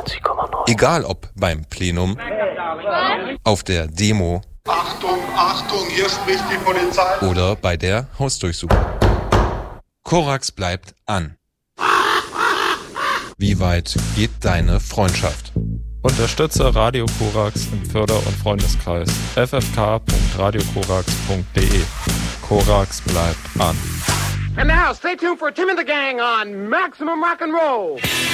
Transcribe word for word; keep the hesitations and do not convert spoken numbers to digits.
neunundneunzig Komma neun. Egal ob beim Plenum, auf der Demo, Achtung, Achtung, hier spricht die Polizei. Oder bei der Hausdurchsuchung. Korax bleibt an. Wie weit geht deine Freundschaft? Unterstütze Radio Korax im Förder- und Freundeskreis. f f k punkt radio korax punkt d e. Korax bleibt an. And now, stay tuned for Tim and the Gang on Maximum Rock and Roll.